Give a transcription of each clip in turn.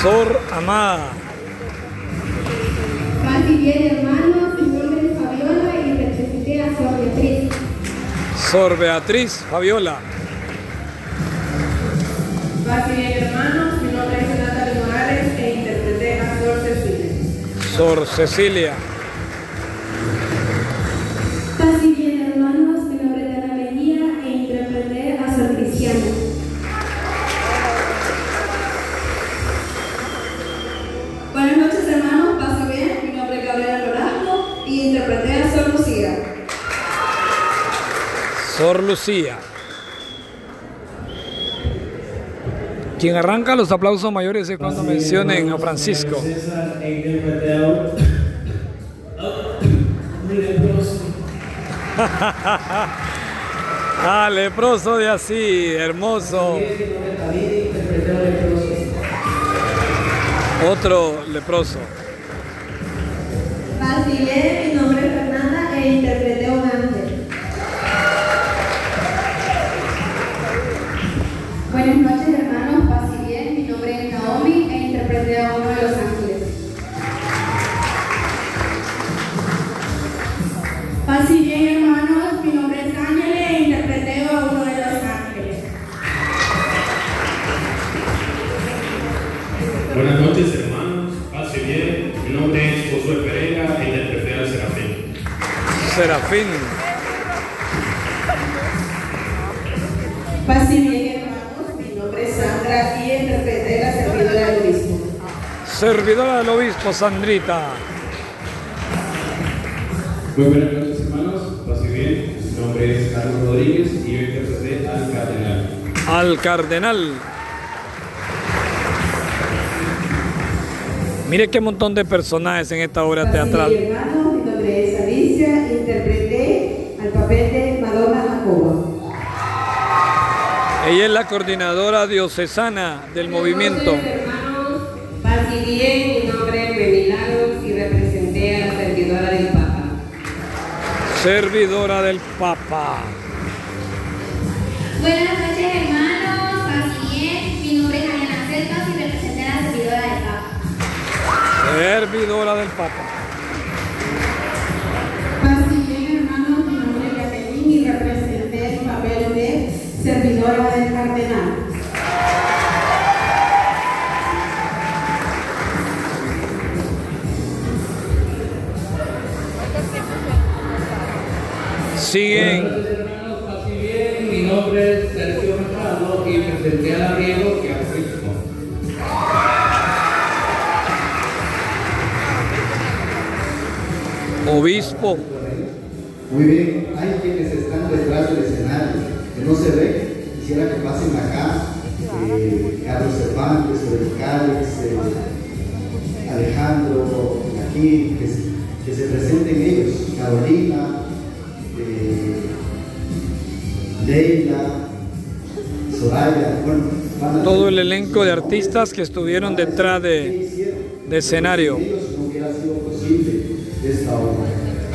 Sor Amada. Paz y bien, hermanos, mi nombre es Fabiola y representé a Sor Beatriz. Sor Beatriz Fabiola. Paz y bien, hermanos, mi nombre es Natalie Morales e interpreté a Sor Cecilia. Sor Cecilia. Paz y bien, hermanos, mi nombre es Ana Mejía e interpreté a Sor Cristiana. Buenas noches, hermanos, paz y bien, mi nombre es Gabriela Lorazco y interpreté a Sor Lucía. Sor Lucía. Quien arranca los aplausos mayores es cuando mencionen a Francisco. Ah, leproso de así, hermoso. Otro leproso. Paz y bien, mi nombre es Fernanda e interpreté a un ángel. Buenas noches, hermanos, paz y bien, mi nombre es Naomi e interpreté a uno de los ángeles. Paz y bien, hermanos, mi nombre es Ángel e interpreté a uno de los ángeles. Buenas noches, hermanos, paz y bien, mi nombre es Josué Pereira e interpreté al Serafín. Serafín. Paz y bien, hermanos, mi nombre es Sandra y interpreté a la servidora del obispo. Servidora del obispo, Sandrita. Muy buenas noches, hermanos, paz y bien, mi nombre es Carlos Rodríguez y yo interpreté al cardenal. Al cardenal. Mire qué montón de personajes en esta obra teatral. Paz y bien, hermanos, mi nombre es Alicia e interpreté al papel de Madonna Jacoba. Ella es la coordinadora diocesana del movimiento. Hermanos, paz y bien, mi nombre es Milagros y representé a la servidora del Papa. Servidora del Papa. Buenas noches, hermanos, paz y bien, mi nombre es Ariana Cercas y representé a la servidora del Papa. Servidora del Papa. Paz y bien, hermanos, mi nombre es Jacqueline y representé el papel de servidora del cardenal. Siguen. Buenas noches, hermanos, paz y bien, mi nombre es Sergio Mercado y presenté a Diego y a Cristo. Obispo. Muy bien, hay quienes están detrás del escenario, que no se ve, quisiera que pasen acá, Carlos Cervantes, Félix, Alejandro, aquí, que se presenten ellos, Carolina, Leila, Soraya, bueno, Todo el elenco de artistas que estuvieron detrás de escenario. Ellos no hubiera sido posible esta obra.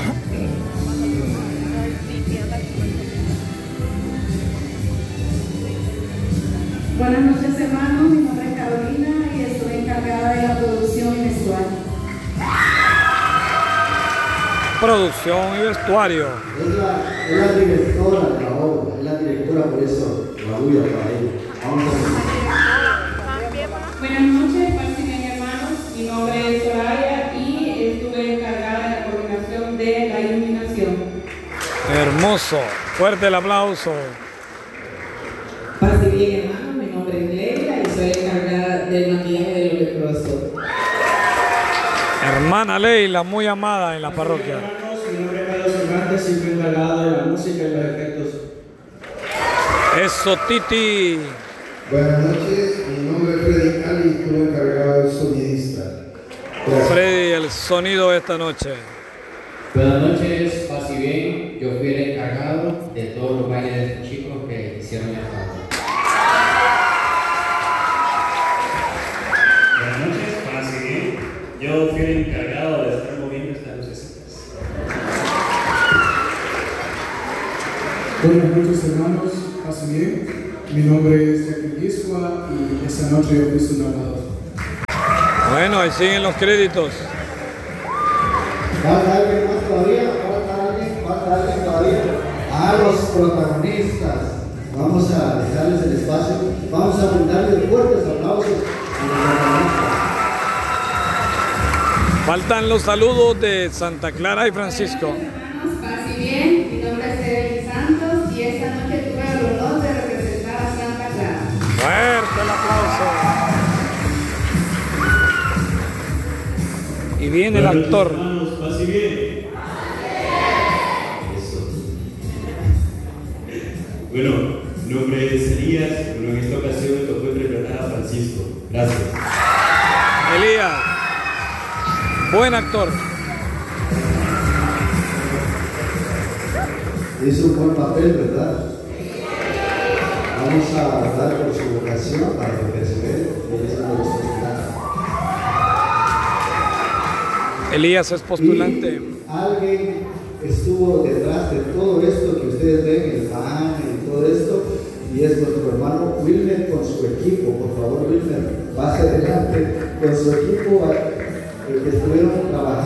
Buenas noches, hermanos, mi nombre es Carolina y estoy encargada de la producción y vestuario. Producción y vestuario. Es la directora de la obra, es la directora, por eso la bulla para ella. Vamos a ver. Buenas noches, paz y bien, hermanos, mi nombre es Soraya y estuve encargada de la coordinación de la iluminación. Hermoso. Fuerte el aplauso. Paz y bien, hermanos, mi nombre es Leila y soy encargada del maquillaje de los leprosos. Hermana Leila, muy amada en la parroquia. Hermanos, mi nombre es Carlos Cervantes, siempre encargado de la música y los efectos. Eso, Titi. Buenas noches, mi nombre es Freddy Cali y estuve encargado del sonidista. Gracias. Freddy, el sonido de esta noche. Buenas noches, paz y bien, yo fui el encargado de todos los bailes de estos chicos que hicieron esta obra. Buenas noches, paz y bien, yo fui el encargado de estar moviendo estas lucecitas. Buenas noches, hermanos, paz y bien. Mi nombre es Jackie Guisua y esta noche yo fui su narrador. Bueno, ahí siguen los créditos. ¿Falta alguien más todavía? ¿Falta alguien todavía? A los protagonistas. Vamos a dejarles el espacio. Vamos a brindarles fuertes aplausos a los protagonistas. Faltan los saludos de Santa Clara y Francisco. Hermanos, paz y bien. Mi nombre es Evelyn Santos y esta noche tuve el honor de representar a Santa Clara. Fuerte el aplauso. Y viene el actor. Hermanos, paz y bien. Eso. Bueno, mi nombre es Elías. Bueno, en esta ocasión me tocó interpretar a Francisco. Gracias. Elías. Buen actor. Hizo un buen papel, ¿verdad? Vamos a orar por su vocación para que persevere. Elías es postulante. Alguien estuvo detrás de todo esto que ustedes ven, el pan y todo esto, y es nuestro hermano Wilmer con su equipo. Por favor, Wilmer, pase adelante con su equipo que estuvieron trabajando.